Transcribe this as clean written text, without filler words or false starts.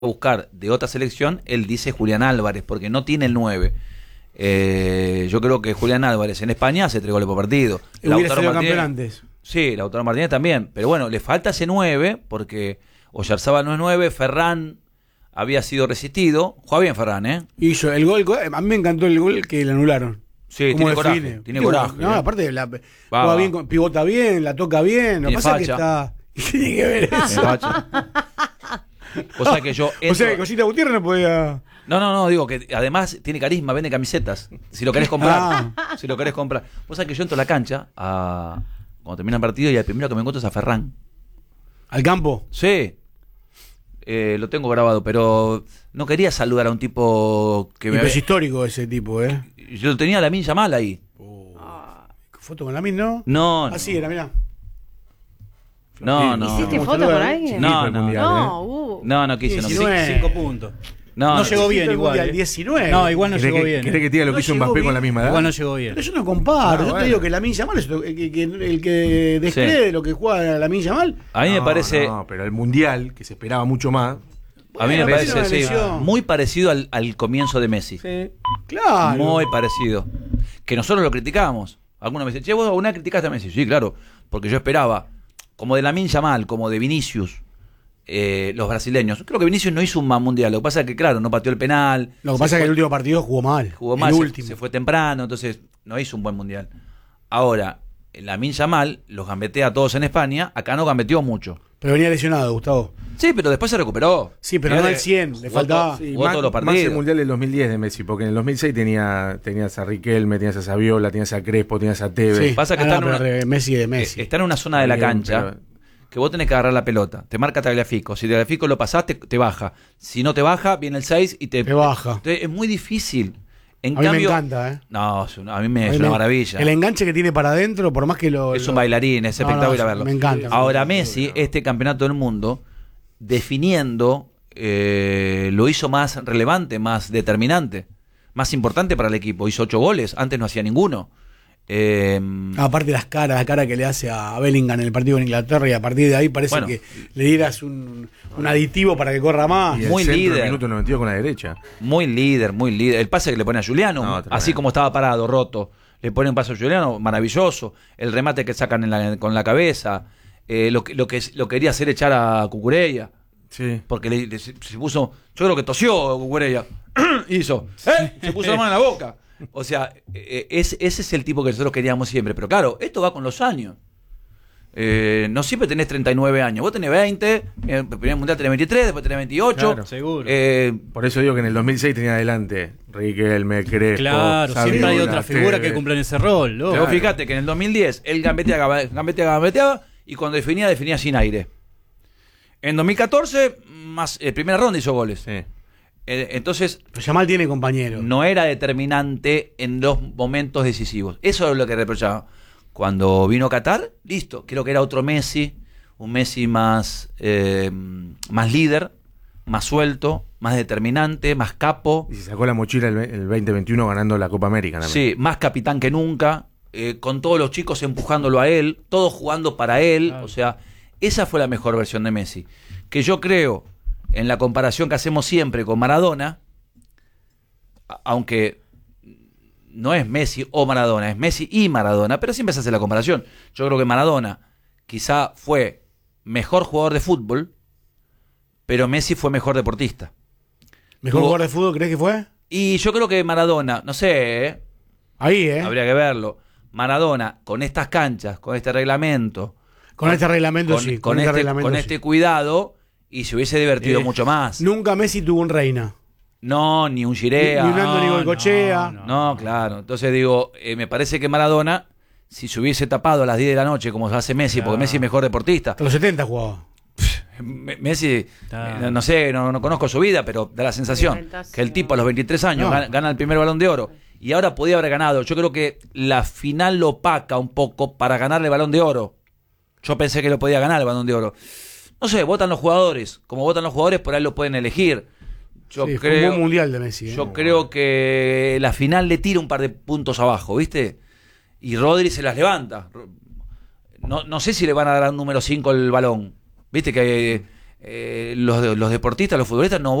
buscar de otra selección, él dice Julián Álvarez, porque no tiene el 9. Yo creo que Julián Álvarez en España hace 3 goles por partido. Hubiera sido campeón antes. Sí, Lautaro Martínez también. Pero bueno, le falta ese 9, porque Oyarzábal no es 9, Ferran había sido resistido. Juega bien Ferran, ¿eh? Y yo, el gol, a mí me encantó el gol que le anularon. Sí, tiene coraje. Tiene coraje. No, aparte, juega bien, pivota bien, la toca bien. Lo que pasa es que está... ¿Qué tiene que ver eso? O sea que yo entro... O sea que Cosita Gutiérrez no podía... No, digo que además tiene carisma, vende camisetas. Si lo querés comprar. Si lo querés comprar. Vos sabés que yo entro a la cancha cuando termina el partido y el primero que me encuentro es a Ferran. ¿Al campo? Sí. Lo tengo grabado, pero no quería saludar a un tipo que me... Es histórico ese tipo, ¿eh? Yo tenía a Lamine Yamal ahí. ¿Foto con Lamine, no? No. Así era, mirá. No. ¿Hiciste foto con alguien? No quise. 5 puntos. No llegó bien igual. Al 19. No, igual no llegó bien. ¿Querés que te diga lo que hizo Mbappé con la misma edad? Igual no llegó bien. Pero yo no comparo. Yo te digo que Lamine Yamal es el que descree lo que juega Lamine Yamal. A mí me parece... No, pero el Mundial, que se esperaba mucho más... A mí me parece muy parecido al comienzo de Messi. Sí, claro. Muy parecido. Que nosotros lo criticábamos. Algunos me dicen, che, vos alguna criticaste a Messi. Sí, claro. Porque yo esperaba, como de Lamine Yamal, como de Vinicius, los brasileños. Creo que Vinicius no hizo un mal mundial. Lo que pasa es que, claro, no pateó el penal. Lo que pasa es que el último partido jugó mal. Se fue temprano, entonces no hizo un buen mundial. Ahora, Lamine Yamal los gambetea a todos en España. Acá no gambeteó mucho. Pero venía lesionado, Gustavo. Sí, pero después se recuperó. Sí, pero no al 100, le faltaba. Jugó todos los partidos. Más el Mundial del 2010 de Messi, porque en el 2006 tenías a Riquelme, tenías a Saviola, tenías a Crespo, tenías a Tevez. Sí, pasa que Messi de Messi. Está en una zona de la cancha que vos tenés que agarrar la pelota. Te marca Tagliafico. Si Tagliafico lo pasás, te baja. Si no te baja, viene el 6 y te baja. Entonces, es muy difícil. En cambio, me encanta, ¿eh? No, a mí es una maravilla. El enganche que tiene para adentro, por más que es un bailarín, es espectacular verlo. Me encanta. Ahora Messi, este campeonato del mundo, definiendo, lo hizo más relevante, más determinante, más importante para el equipo. Hizo 8 goles, antes no hacía ninguno. Aparte la cara que le hace a Bellingham en el partido en Inglaterra, y a partir de ahí parece que le dieras un aditivo para que corra más. Y muy líder. Minuto 92 con la derecha. Muy líder. El pase que le pone a Juliano, así como estaba parado, roto, le pone un pase a Juliano, maravilloso. El remate que sacan con la cabeza, lo que quería hacer echar a Cucurella. Sí. Porque se puso, yo creo que tosió Cucurella. Hizo, se puso la mano en la boca. O sea, ese es el tipo que nosotros queríamos siempre. Pero claro, esto va con los años. No siempre tenés 39 años. Vos tenés 20, en el primer mundial tenés 23, después tenés 28. Claro, seguro. Por eso digo que en el 2006 tenía adelante Riquelme, Crespo. Claro, Saviola, siempre hay otra figura que cumplen ese rol. Pero fíjate que en el 2010 él gambeteaba y cuando definía sin aire. En 2014, más primera ronda hizo goles. Sí. Entonces, Yamal tiene compañero. No era determinante en los momentos decisivos. Eso es lo que reprochaba. Cuando vino Qatar, listo. Creo que era otro Messi, un Messi más líder, más suelto, más determinante, más capo. Y se sacó la mochila el 2021 ganando la Copa América también. Sí, más capitán que nunca, con todos los chicos empujándolo a él, todos jugando para él. Claro. O sea, esa fue la mejor versión de Messi. Que yo creo, en la comparación que hacemos siempre con Maradona, aunque no es Messi o Maradona, es Messi y Maradona, pero siempre se hace la comparación. Yo creo que Maradona quizá fue mejor jugador de fútbol, pero Messi fue mejor deportista. ¿Mejor jugador de fútbol crees que fue? Y yo creo que Maradona, no sé, ahí, habría que verlo. Maradona, con estas canchas, con este reglamento, con este cuidado, y se hubiese divertido mucho más. Nunca Messi tuvo un Reina. No, ni un Girea. Ni un Andoni Goicoechea. No, claro. Entonces digo, me parece que Maradona, si se hubiese tapado a las 10 de la noche, como hace Messi, porque Messi es mejor deportista. Hasta los 70 jugaba. Messi, no sé, no conozco su vida, pero da la sensación que el tipo a los 23 años gana el primer Balón de Oro. Y ahora podía haber ganado. Yo creo que la final lo opaca un poco para ganarle el Balón de Oro. Yo pensé que lo podía ganar el Balón de Oro. No sé, votan los jugadores. Como votan los jugadores, por ahí lo pueden elegir. Yo creo, fue un buen mundial de Messi. Yo creo que la final le tira un par de puntos abajo, ¿viste? Y Rodri se las levanta. No sé si le van a dar al número 5 el balón. ¿Viste que los deportistas, los futbolistas no